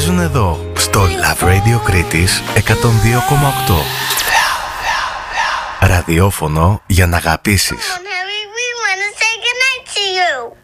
παίζουν εδώ, στο Love Radio Κρήτης 102,8. Ραδιόφωνο για να αγαπήσεις. Come on, Harry, we want to say goodnight to you.